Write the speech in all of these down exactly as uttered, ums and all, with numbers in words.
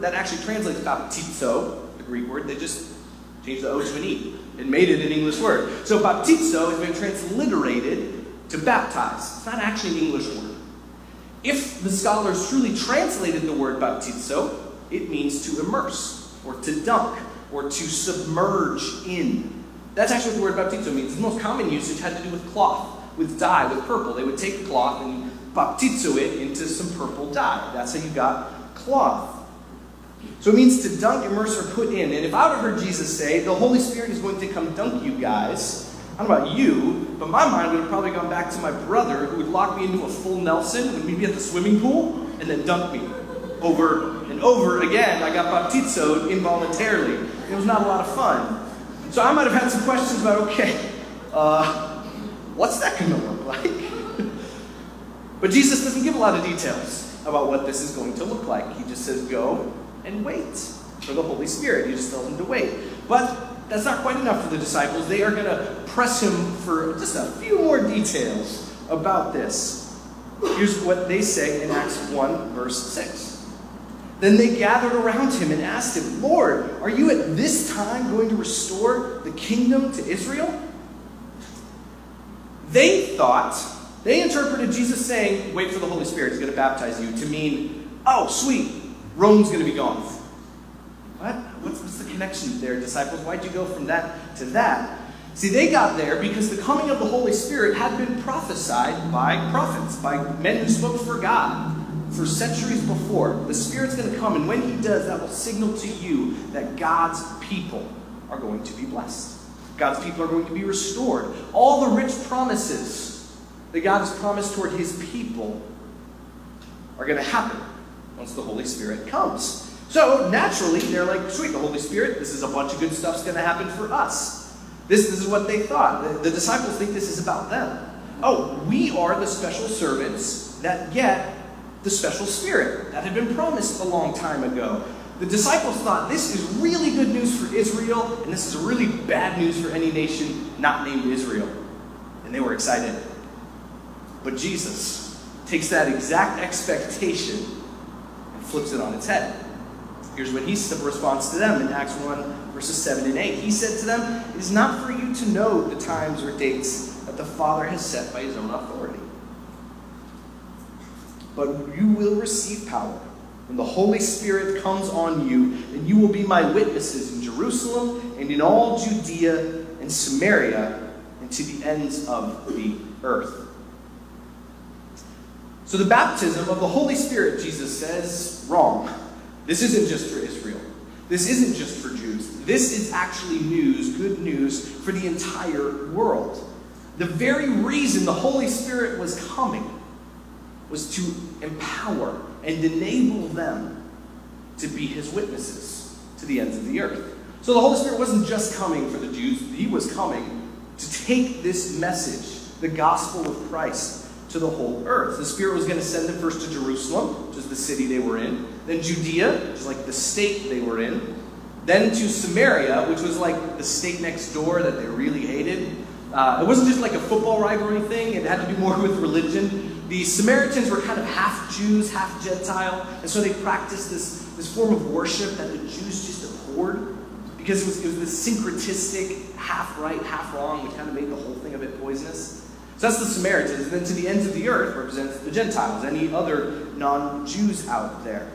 that actually translates baptizo, the Greek word. They just changed the O to an E and made it an English word. So baptizo has been transliterated to baptize. It's not actually an English word. If the scholars truly translated the word baptizo, it means to immerse, or to dunk, or to submerge in. That's actually what the word baptizo means. The most common usage had to do with cloth, with dye, with purple. They would take the cloth and baptizo it into some purple dye. That's how you got cloth. So it means to dunk, immerse, or put in. And if I would have heard Jesus say, the Holy Spirit is going to come dunk you guys, I don't know about you, but my mind would have probably gone back to my brother who would lock me into a full Nelson when we'd be at the swimming pool and then dunk me over and over again. I got baptizoed involuntarily. It was not a lot of fun. So I might have had some questions about, okay, uh, what's that going to look like? But Jesus doesn't give a lot of details about what this is going to look like. He just says, go and wait for the Holy Spirit. He just tells them to wait. But that's not quite enough for the disciples. They are going to press him for just a few more details about this. Here's what they say in Acts one, verse six. Then they gathered around him and asked him, Lord, are you at this time going to restore the kingdom to Israel? They thought, they interpreted Jesus saying, wait for the Holy Spirit, he's going to baptize you, to mean, oh, sweet, Rome's going to be gone. What? What's, what's the connection there, disciples? Why'd you go from that to that? See, they got there because the coming of the Holy Spirit had been prophesied by prophets, by men who spoke for God for centuries before. The Spirit's going to come, and when he does, that will signal to you that God's people are going to be blessed. God's people are going to be restored. All the rich promises that God has promised toward his people are going to happen once the Holy Spirit comes. So, naturally, they're like, sweet, the Holy Spirit, this is a bunch of good stuff's going to happen for us. This, this is what they thought. The, the disciples think this is about them. Oh, we are the special servants that get the special Spirit that had been promised a long time ago. The disciples thought this is really good news for Israel, and this is really bad news for any nation not named Israel. And they were excited. But Jesus takes that exact expectation and flips it on its head. Here's what he responds to them in Acts one, verses seven and eight. He said to them, it is not for you to know the times or dates that the Father has set by his own authority. But you will receive power when the Holy Spirit comes on you, and you will be my witnesses in Jerusalem and in all Judea and Samaria and to the ends of the earth. So the baptism of the Holy Spirit, Jesus says, wrong. This isn't just for Israel. This isn't just for Jews. This is actually news, good news, for the entire world. The very reason the Holy Spirit was coming was to empower and enable them to be his witnesses to the ends of the earth. So the Holy Spirit wasn't just coming for the Jews. He was coming to take this message, the gospel of Christ, to the whole earth. The Spirit was going to send them first to Jerusalem, which is the city they were in, then Judea, which is like the state they were in, then to Samaria, which was like the state next door that they really hated. Uh, it wasn't just like a football rivalry thing. It had to do more with religion. The Samaritans were kind of half Jews, half Gentile, and so they practiced this, this form of worship that the Jews just abhorred because it was, it was this syncretistic, half right, half wrong, which kind of made the whole thing a bit poisonous. So that's the Samaritans. And then to the ends of the earth represents the Gentiles, any other non-Jews out there.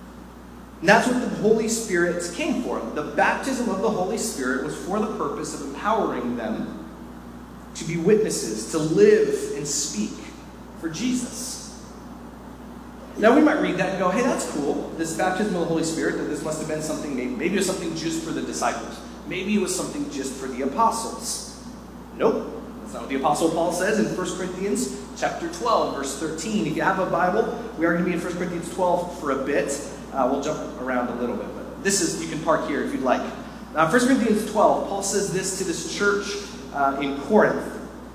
And that's what the Holy Spirit came for. The baptism of the Holy Spirit was for the purpose of empowering them to be witnesses, to live and speak for Jesus. Now we might read that and go, hey, that's cool. This baptism of the Holy Spirit, that this must have been something, maybe, maybe it was something just for the disciples. Maybe it was something just for the apostles. Nope. That's not what the Apostle Paul says in First Corinthians chapter twelve, verse thirteen. If you have a Bible, we are going to be in First Corinthians twelve for a bit. Uh, we'll jump around a little bit, but this is, you can park here if you'd like. Now, First Corinthians twelve, Paul says this to this church uh, in Corinth.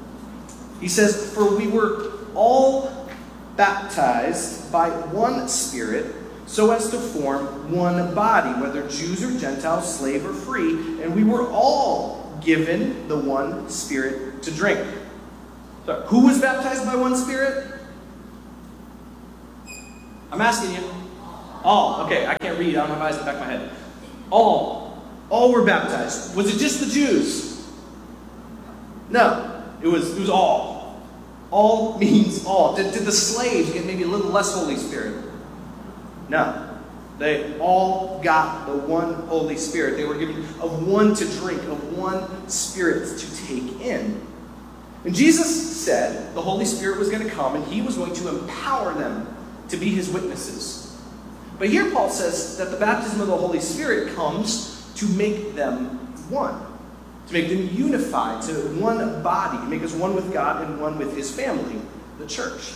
He says, for we were all baptized by one Spirit, so as to form one body, whether Jews or Gentiles, slave or free, and we were all given the one Spirit to drink. So, who was baptized by one Spirit? I'm asking you. All. Okay, I can't read. I don't have eyes in the back of my head. All. All were baptized. Was it just the Jews? No. It was, it was all. All means all. Did, did the slaves get maybe a little less Holy Spirit? No. They all got the one Holy Spirit. They were given of one to drink, of one Spirit to take in. And Jesus said the Holy Spirit was going to come and he was going to empower them to be his witnesses. But here Paul says that the baptism of the Holy Spirit comes to make them one. To make them unified to one body. To make us one with God and one with his family, the church.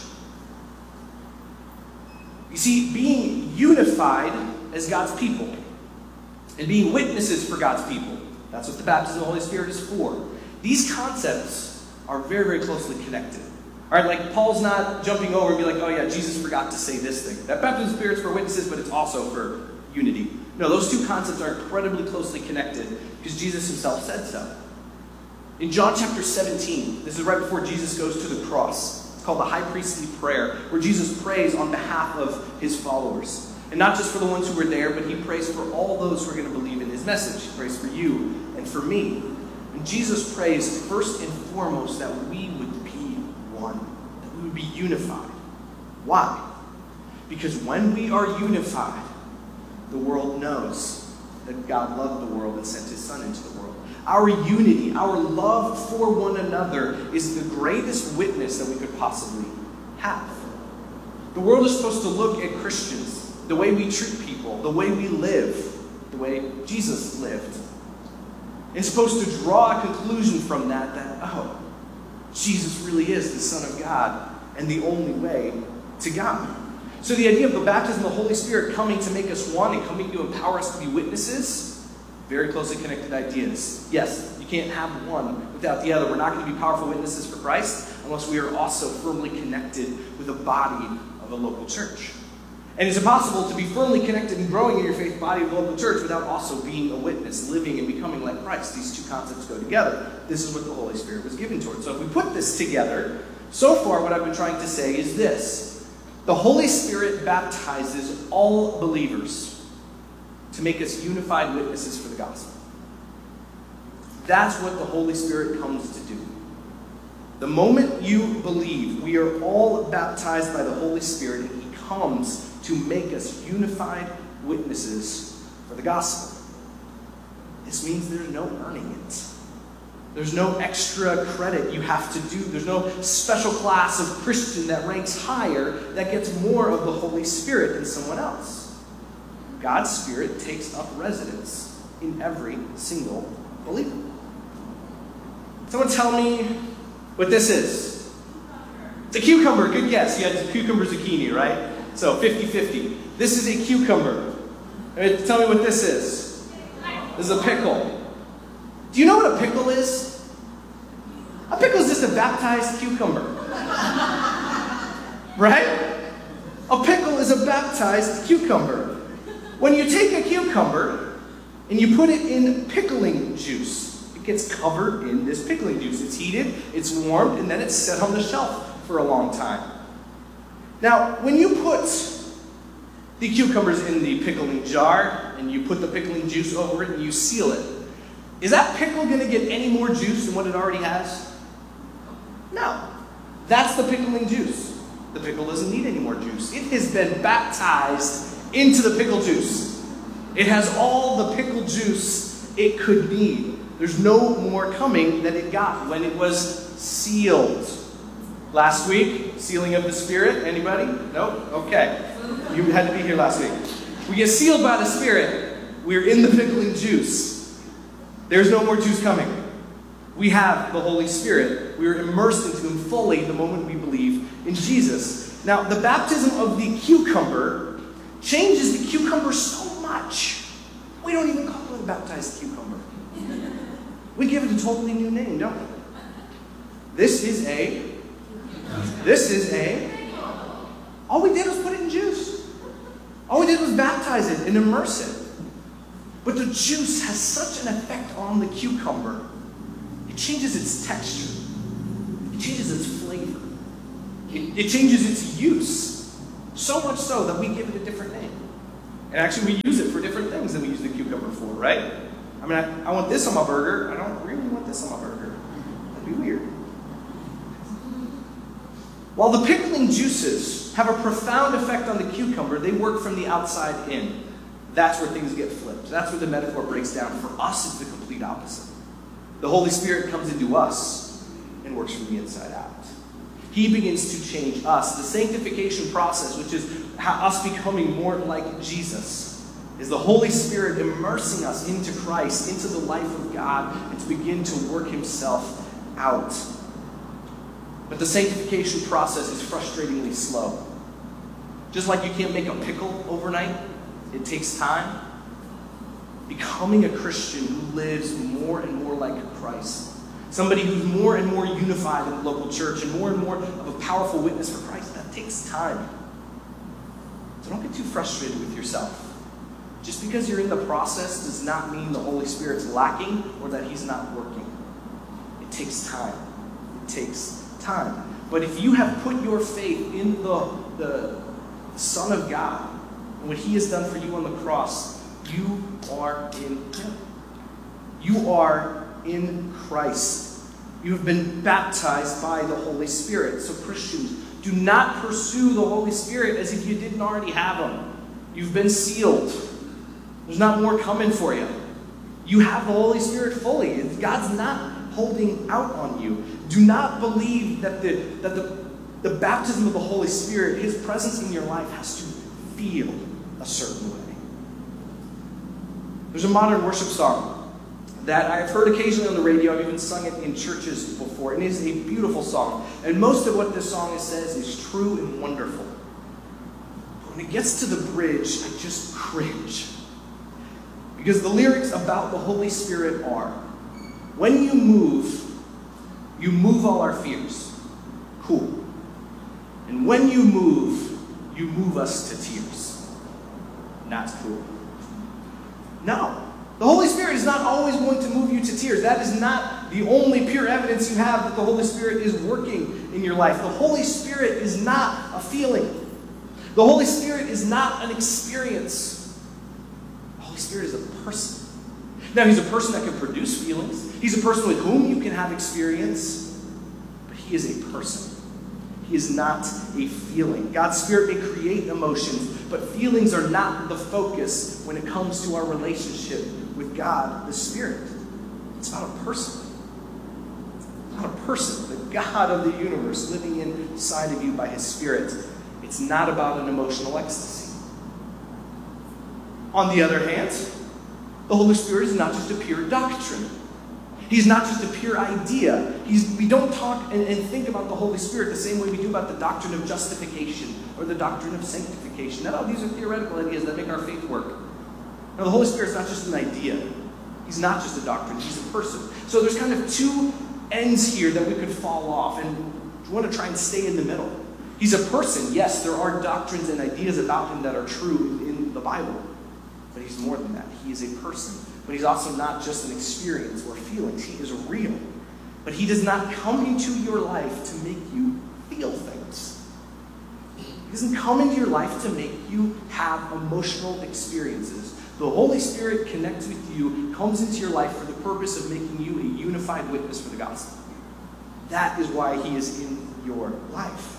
You see, being unified as God's people and being witnesses for God's people, that's what the baptism of the Holy Spirit is for. These concepts are very, very closely connected. All right, like Paul's not jumping over and be like, oh yeah, Jesus forgot to say this thing. That baptism of the Spirit is for witnesses, but it's also for unity. No, those two concepts are incredibly closely connected because Jesus himself said so. In John chapter seventeen, this is right before Jesus goes to the cross. It's called the high priestly prayer, where Jesus prays on behalf of his followers. And not just for the ones who were there, but he prays for all those who are going to believe in his message. He prays for you and for me. And Jesus prays first and foremost that we would be one, that we would be unified. Why? Because when we are unified, the world knows that God loved the world and sent his Son into the world. Our unity, our love for one another is the greatest witness that we could possibly have. The world is supposed to look at Christians, the way we treat people, the way we live, the way Jesus lived. It's supposed to draw a conclusion from that, that, oh, Jesus really is the Son of God and the only way to God. So the idea of the baptism of the Holy Spirit coming to make us one and coming to empower us to be witnesses, very closely connected ideas. Yes, you can't have one without the other. We're not going to be powerful witnesses for Christ unless we are also firmly connected with a body of a local church. And it's impossible to be firmly connected and growing in your faith body of the local church without also being a witness, living and becoming like Christ. These two concepts go together. This is what the Holy Spirit was given towards. So if we put this together, so far what I've been trying to say is this. The Holy Spirit baptizes all believers to make us unified witnesses for the gospel. That's what the Holy Spirit comes to do. The moment you believe, we are all baptized by the Holy Spirit, and he comes to make us unified witnesses for the gospel. This means there's no earning it. There's no extra credit you have to do. There's no special class of Christian that ranks higher that gets more of the Holy Spirit than someone else. God's Spirit takes up residence in every single believer. Someone tell me what this is. It's a cucumber. Good guess. You had cucumber zucchini, right? So fifty fifty. This is a cucumber. Tell me what this is. This is a pickle. Do you know what a pickle is? A pickle is just a baptized cucumber. Right? A pickle is a baptized cucumber. When you take a cucumber and you put it in pickling juice, it gets covered in this pickling juice. It's heated, it's warmed, and then it's set on the shelf for a long time. Now, when you put the cucumbers in the pickling jar and you put the pickling juice over it and you seal it, is that pickle going to get any more juice than what it already has? No. That's the pickling juice. The pickle doesn't need any more juice. It has been baptized into the pickle juice. It has all the pickle juice it could need. There's no more coming than it got when it was sealed. Last week, sealing of the Spirit. Anybody? Nope? Okay. You had to be here last week. We get sealed by the Spirit. We're in the pickling juice. There's no more juice coming. We have the Holy Spirit. We are immersed into Him fully the moment we believe in Jesus. Now, the baptism of the cucumber changes the cucumber so much, we don't even call it a baptized cucumber. We give it a totally new name, don't we? This is a, this is a, all we did was put it in juice. All we did was baptize it and immerse it. But the juice has such an effect on the cucumber. It changes its texture. It changes its flavor. It, it changes its use. So much so that we give it a different name. And actually, we use it for different things than we use the cucumber for, right? I mean, I, I want this on my burger. I don't really want this on my burger. That'd be weird. While the pickling juices have a profound effect on the cucumber, they work from the outside in. That's where things get flipped. That's where the metaphor breaks down. For us, it's the complete opposite. The Holy Spirit comes into us and works from the inside out. He begins to change us. The sanctification process, which is how us becoming more like Jesus, is the Holy Spirit immersing us into Christ, into the life of God, and to begin to work himself out. But the sanctification process is frustratingly slow. Just like you can't make a pickle overnight, it takes time. Becoming a Christian who lives more and more like Christ, somebody who's more and more unified in the local church and more and more of a powerful witness for Christ, that takes time. So don't get too frustrated with yourself. Just because you're in the process does not mean the Holy Spirit's lacking or that he's not working. It takes time. It takes time. But if you have put your faith in the, the Son of God and what he has done for you on the cross, you are in him. You are in Christ. You have been baptized by the Holy Spirit. So Christians, do not pursue the Holy Spirit as if you didn't already have him. You've been sealed. There's not more coming for you. You have the Holy Spirit fully. God's not holding out on you. Do not believe that the, that the, the baptism of the Holy Spirit, his presence in your life, has to feel a certain way. There's a modern worship song that I've heard occasionally on the radio. I've even sung it in churches before. And it is a beautiful song. And most of what this song says is true and wonderful. But when it gets to the bridge, I just cringe. Because the lyrics about the Holy Spirit are, when you move, you move all our fears. Cool. And when you move, you move us to tears. Not cool. No. The Holy Spirit is not always going to move you to tears. That is not the only pure evidence you have that the Holy Spirit is working in your life. The Holy Spirit is not a feeling. The Holy Spirit is not an experience. The Holy Spirit is a person. Now, he's a person that can produce feelings. He's a person with whom you can have experience. But he is a person. He is not a feeling. God's Spirit may create emotions, but feelings are not the focus when it comes to our relationship with God, the Spirit. It's not a person. It's not a person. The God of the universe living inside of you by his Spirit. It's not about an emotional ecstasy. On the other hand, the Holy Spirit is not just a pure doctrine. He's not just a pure idea. He's, we don't talk and, and think about the Holy Spirit the same way we do about the doctrine of justification or the doctrine of sanctification. No, these are theoretical ideas that make our faith work. Now, the Holy Spirit's not just an idea. He's not just a doctrine. He's a person. So there's kind of two ends here that we could fall off, and we want to try and stay in the middle. He's a person. Yes, there are doctrines and ideas about him that are true in the Bible. But he's more than that. He is a person. But he's also not just an experience or feelings. He is real. But he does not come into your life to make you feel things. He doesn't come into your life to make you have emotional experiences. The Holy Spirit connects with you, comes into your life for the purpose of making you a unified witness for the gospel. That is why he is in your life.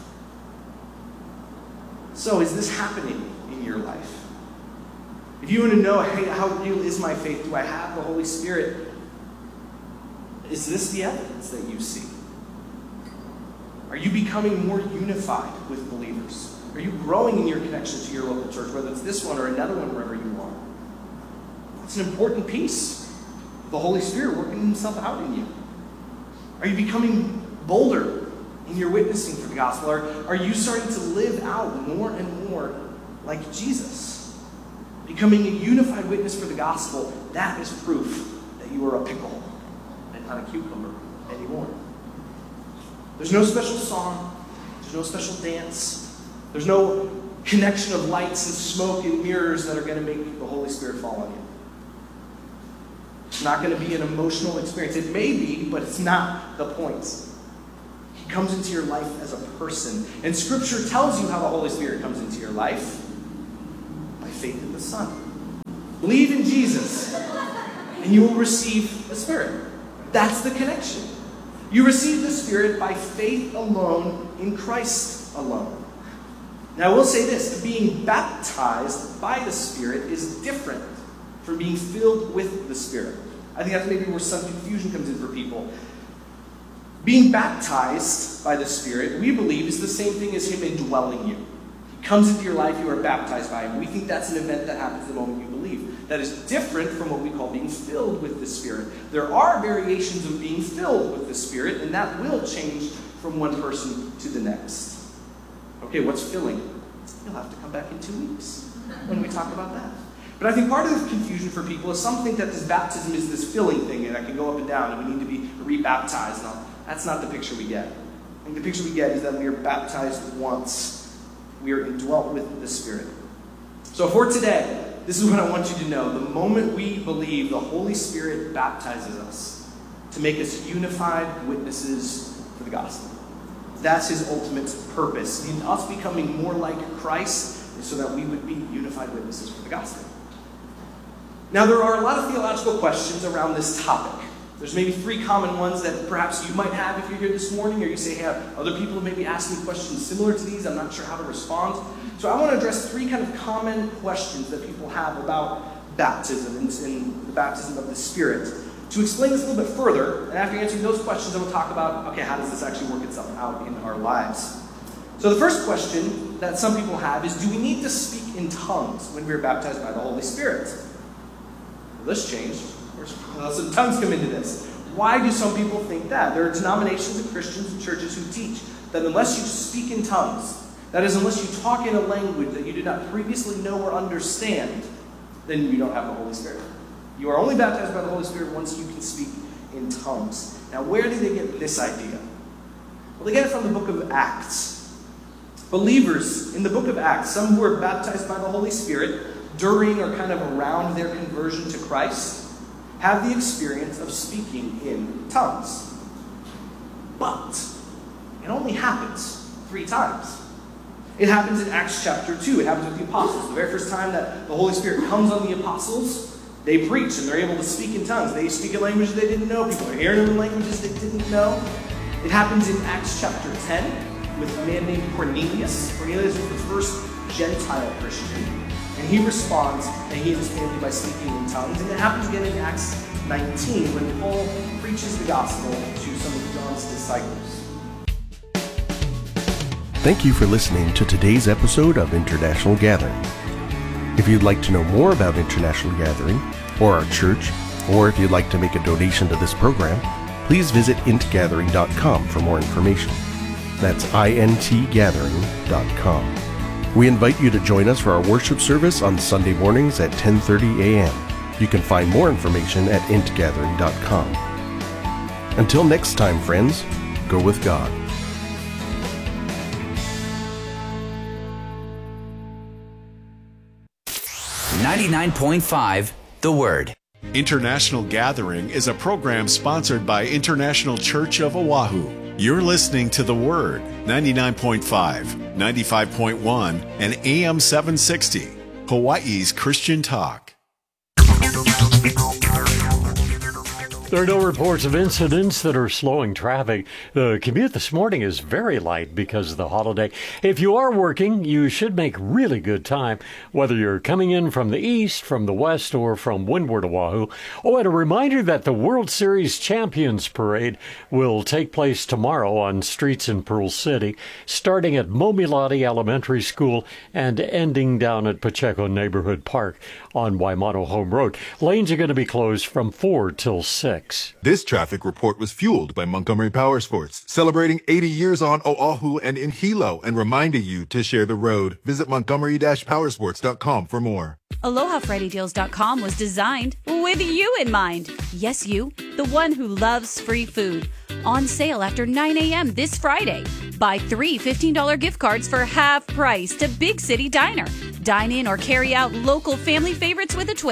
So is this happening in your life? If you want to know, hey, how real is my faith? Do I have the Holy Spirit? Is this the evidence that you see? Are you becoming more unified with believers? Are you growing in your connection to your local church, whether it's this one or another one, wherever you are? It's an important piece. The Holy Spirit working himself out in you. Are you becoming bolder in your witnessing for the gospel? Are, are you starting to live out more and more like Jesus? Becoming a unified witness for the gospel, that is proof that you are a pickle and not a cucumber anymore. There's no special song. There's no special dance. There's no connection of lights and smoke and mirrors that are going to make the Holy Spirit fall on you. It's not going to be an emotional experience. It may be, but it's not the point. He comes into your life as a person. And Scripture tells you how the Holy Spirit comes into your life. faith in the Son. Believe in Jesus, and you will receive the Spirit. That's the connection. You receive the Spirit by faith alone in Christ alone. Now, I will say this, being baptized by the Spirit is different from being filled with the Spirit. I think that's maybe where some confusion comes in for people. Being baptized by the Spirit, we believe, is the same thing as Him indwelling you. He comes into your life, you are baptized by Him. We think that's an event that happens the moment you believe. That is different from what we call being filled with the Spirit. There are variations of being filled with the Spirit, and that will change from one person to the next. Okay, what's filling? You'll have to come back in two weeks when we talk about that. But I think part of the confusion for people is some think that this baptism is this filling thing, and I can go up and down, and we need to be rebaptized. No, that's not the picture we get. I think the picture we get is that we are baptized once. We are indwelt with the Spirit. So for today, this is what I want you to know. The moment we believe, the Holy Spirit baptizes us to make us unified witnesses for the gospel. That's His ultimate purpose, in us becoming more like Christ, so that we would be unified witnesses for the gospel. Now, there are a lot of theological questions around this topic. There's maybe three common ones that perhaps you might have if you're here this morning, or you say, hey, other people have maybe asked me questions similar to these. I'm not sure how to respond. So I want to address three kind of common questions that people have about baptism and, and the baptism of the Spirit. To explain this a little bit further, and after answering those questions, I will talk about, okay, how does this actually work itself out in our lives? So the first question that some people have is, do we need to speak in tongues when we are baptized by the Holy Spirit? Well, this changed. Some tongues come into this. Why do some people think that? There are denominations of Christians and churches who teach that unless you speak in tongues, that is, unless you talk in a language that you did not previously know or understand, then you don't have the Holy Spirit. You are only baptized by the Holy Spirit once you can speak in tongues. Now, where do they get this idea? Well, they get it from the book of Acts. Believers in the book of Acts, some who were baptized by the Holy Spirit during or kind of around their conversion to Christ, have the experience of speaking in tongues. But it only happens three times. It happens in Acts chapter two. It happens with the apostles. The very first time that the Holy Spirit comes on the apostles, they preach and they're able to speak in tongues. They speak a language they didn't know. People are hearing them in languages they didn't know. It happens in Acts chapter ten with a man named Cornelius. Cornelius was the first Gentile Christian. And he responds, and he and his family, by speaking in tongues. And it happens again in Acts nineteen when Paul preaches the gospel to some of John's disciples. Thank you for listening to today's episode of International Gathering. If you'd like to know more about International Gathering, or our church, or if you'd like to make a donation to this program, please visit int gathering dot com for more information. That's int gathering dot com. We invite you to join us for our worship service on Sunday mornings at ten thirty a.m. You can find more information at int gathering dot com. Until next time, friends, go with God. ninety-nine point five The Word. International Gathering is a program sponsored by International Church of Oahu. You're listening to The Word, ninety-nine point five, ninety-five point one, and A M seven sixty, Hawaii's Christian Talk. There are no reports of incidents that are slowing traffic. The commute this morning is very light because of the holiday. If you are working, you should make really good time, whether you're coming in from the east, from the west, or from windward Oahu. Oh, and a reminder that the World Series Champions Parade will take place tomorrow on streets in Pearl City, starting at Momilati Elementary School and ending down at Pacheco Neighborhood Park on Waimano Home Road. Lanes are going to be closed from four till six. This traffic report was fueled by Montgomery Power Sports, celebrating eighty years on Oahu and in Hilo, and reminding you to share the road. Visit montgomery dash powersports dot com for more. Aloha Friday Deals dot com was designed with you in mind. Yes, you, the one who loves free food. On sale after nine a.m. this Friday. Buy three fifteen dollars gift cards for half price to Big City Diner. Dine in or carry out local family favorites with a twist.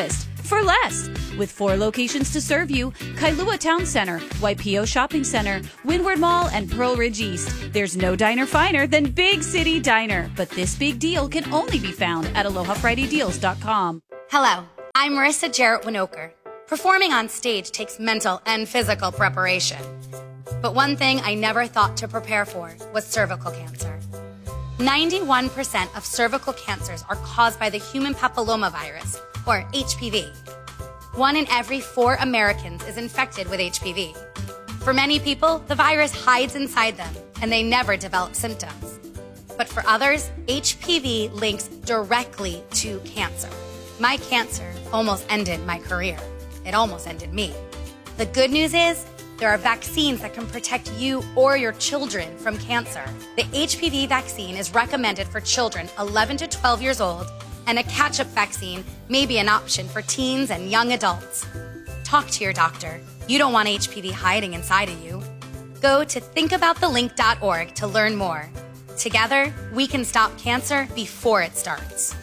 for less. With four locations to serve you, Kailua Town Center, Waipio Shopping Center, Windward Mall, and Pearl Ridge East. There's no diner finer than Big City Diner, but this big deal can only be found at aloha friday deals dot com. Hello, I'm Marissa Jarrett Winoker. Performing on stage takes mental and physical preparation. But one thing I never thought to prepare for was cervical cancer. ninety-one percent of cervical cancers are caused by the human papillomavirus, or H P V. One in every four Americans is infected with H P V. For many people, the virus hides inside them, and they never develop symptoms. But for others, H P V links directly to cancer. My cancer almost ended my career. It almost ended me. The good news is, there are vaccines that can protect you or your children from cancer. The H P V vaccine is recommended for children eleven to twelve years old, and a catch-up vaccine may be an option for teens and young adults. Talk to your doctor. You don't want H P V hiding inside of you. Go to think about the link dot org to learn more. Together, we can stop cancer before it starts.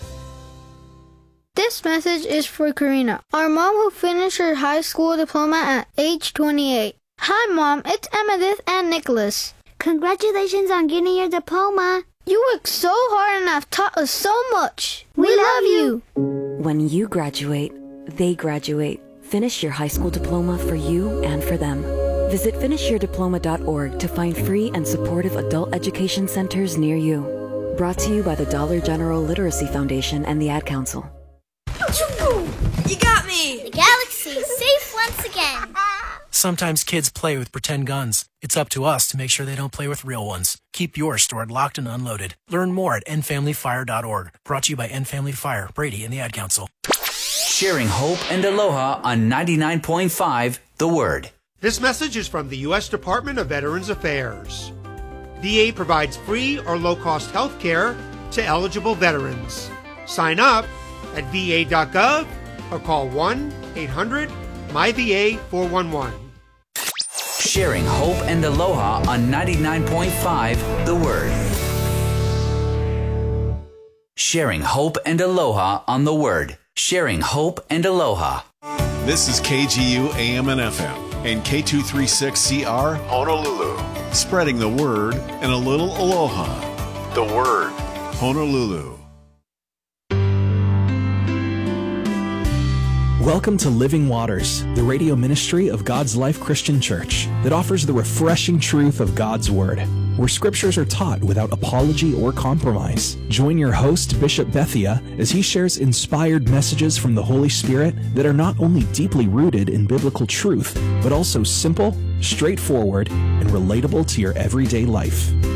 This message is for Karina, our mom who finished her high school diploma at age twenty-eight. Hi, Mom. It's Emmettith and Nicholas. Congratulations on getting your diploma. You worked so hard and have taught us so much. We, we love you. When you graduate, they graduate. Finish your high school diploma for you and for them. Visit finish your diploma dot org to find free and supportive adult education centers near you. Brought to you by the Dollar General Literacy Foundation and the Ad Council. You got me! The galaxy is safe once again. Sometimes kids play with pretend guns. It's up to us to make sure they don't play with real ones. Keep yours stored locked and unloaded. Learn more at end family fire dot org. Brought to you by End Family Fire, Brady, and the Ad Council. Sharing hope and aloha on ninety-nine point five The Word. This message is from the U S Department of Veterans Affairs. V A provides free or low-cost health care to eligible veterans. Sign up at v a dot gov or call one eight hundred M Y V A four one one. Sharing hope and aloha on ninety-nine point five The Word. Sharing hope and aloha on The Word. Sharing hope and aloha. This is K G U A M and F M and K two thirty-six C R Honolulu. Spreading the word and a little aloha. The Word, Honolulu. Welcome to Living Waters, the radio ministry of God's Life Christian Church that offers the refreshing truth of God's Word, where scriptures are taught without apology or compromise. Join your host, Bishop Bethia, as he shares inspired messages from the Holy Spirit that are not only deeply rooted in biblical truth, but also simple, straightforward, and relatable to your everyday life.